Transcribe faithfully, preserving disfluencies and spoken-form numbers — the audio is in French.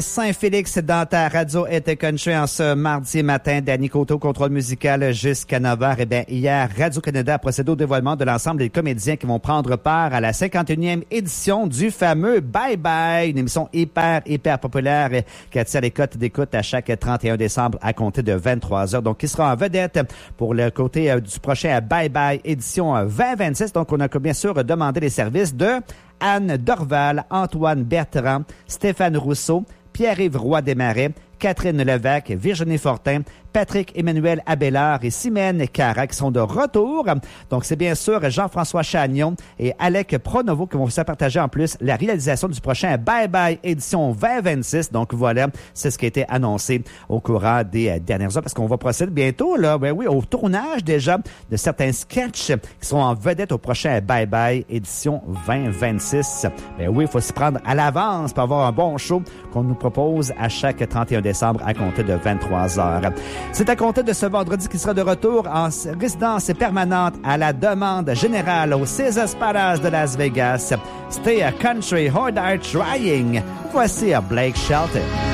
Saint-Félix dans ta radio était country en ce mardi matin. Danny Coteau, contrôle musical jusqu'à neuf heures. Eh bien, hier, Radio-Canada a procédé au dévoilement de l'ensemble des comédiens qui vont prendre part à la cinquante et unième édition du fameux Bye Bye, une émission hyper, hyper populaire qui attire les cotes d'écoute à chaque trente et un décembre à compter de vingt-trois heures. Donc, qui sera en vedette pour le côté du prochain Bye Bye édition vingt vingt-six. Donc, on a bien sûr demandé les services de Anne Dorval, Antoine Bertrand, Stéphane Rousseau, Pierre-Yves Roy Desmarais, Catherine Levac, Virginie Fortin, Patrick Emmanuel Abélard et Simène Cara qui sont de retour. Donc, c'est bien sûr Jean-François Chagnon et Alec Pronovo qui vont se partager en plus la réalisation du prochain Bye Bye édition vingt vingt-six. Donc, voilà, c'est ce qui a été annoncé au courant des dernières heures parce qu'on va procéder bientôt, là, ben oui, au tournage déjà de certains sketchs qui sont en vedette au prochain Bye Bye édition vingt vingt-six. Ben oui, il faut s'y prendre à l'avance pour avoir un bon show qu'on nous propose à chaque trente et un décembre à compter de vingt-trois heures. C'est à compter de ce vendredi qui sera de retour en résidence permanente à la demande générale au Caesars Palace de Las Vegas. Stay a country, hard are trying. Voici à Blake Shelton.